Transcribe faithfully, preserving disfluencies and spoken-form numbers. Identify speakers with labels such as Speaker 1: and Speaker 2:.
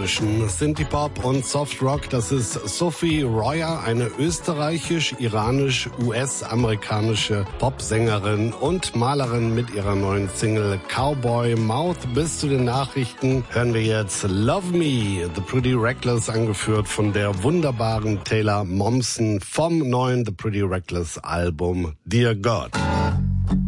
Speaker 1: zwischen Synthie-Pop und Soft-Rock. Das ist Sophie Royer, eine österreichisch-iranisch-U S-amerikanische Popsängerin und Malerin mit ihrer neuen Single Cowboy Mouth. Bis zu den Nachrichten hören wir jetzt Love Me, The Pretty Reckless, angeführt von der wunderbaren Taylor Momsen vom neuen The Pretty Reckless Album Dear God.